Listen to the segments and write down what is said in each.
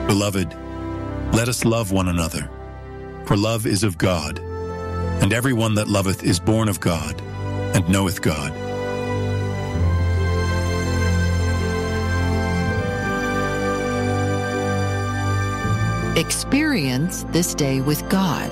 Beloved, let us love one another, for love is of God, and everyone that loveth is born of God, and knoweth God. Experience this day with God.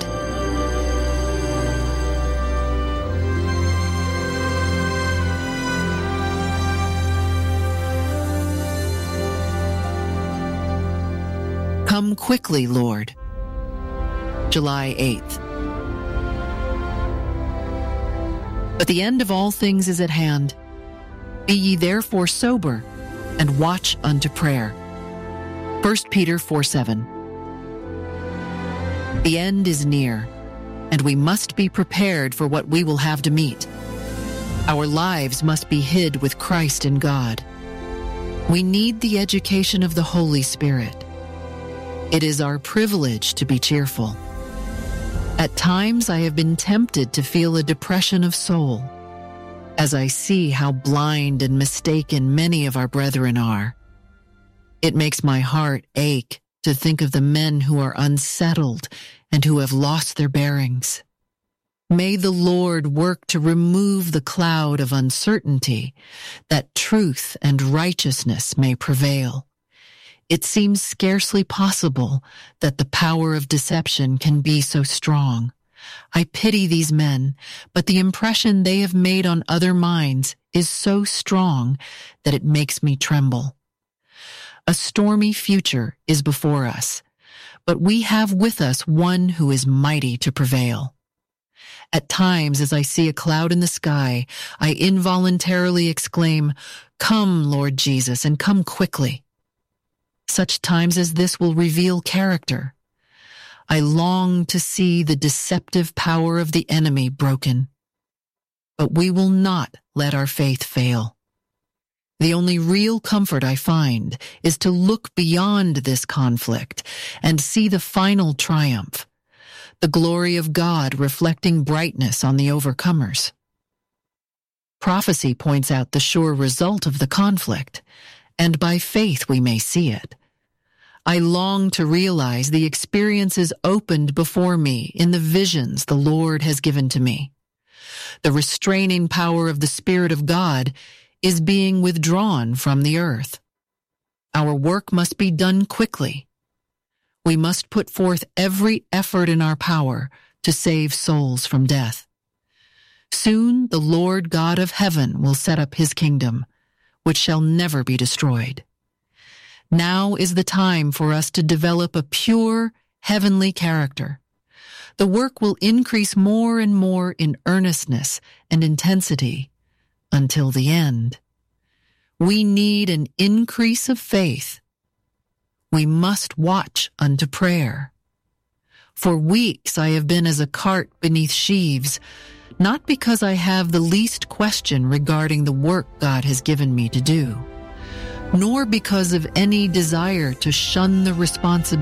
Come quickly, Lord. July 8th. But the end of all things is at hand. Be ye therefore sober, and watch unto prayer. 1 Peter 4:7. The end is near, and we must be prepared for what we will have to meet. Our lives must be hid with Christ in God. We need the education of the Holy Spirit. It is our privilege to be cheerful. At times I have been tempted to feel a depression of soul, as I see how blind and mistaken many of our brethren are. It makes my heart ache to think of the men who are unsettled and who have lost their bearings. May the Lord work to remove the cloud of uncertainty, that truth and righteousness may prevail. It seems scarcely possible that the power of deception can be so strong. I pity these men, but the impression they have made on other minds is so strong that it makes me tremble. A stormy future is before us, but we have with us one who is mighty to prevail. At times, as I see a cloud in the sky, I involuntarily exclaim, "Come, Lord Jesus, and come quickly." Such times as this will reveal character. I long to see the deceptive power of the enemy broken. But we will not let our faith fail. The only real comfort I find is to look beyond this conflict and see the final triumph, the glory of God reflecting brightness on the overcomers. Prophecy points out the sure result of the conflict, and by faith we may see it. I long to realize the experiences opened before me in the visions the Lord has given to me. The restraining power of the Spirit of God is being withdrawn from the earth. Our work must be done quickly. We must put forth every effort in our power to save souls from death. Soon the Lord God of heaven will set up his kingdom, which shall never be destroyed. Now is the time for us to develop a pure, heavenly character. The work will increase more and more in earnestness and intensity until the end. We need an increase of faith. We must watch unto prayer. For weeks I have been as a cart beneath sheaves, not because I have the least question regarding the work God has given me to do, nor because of any desire to shun the responsibility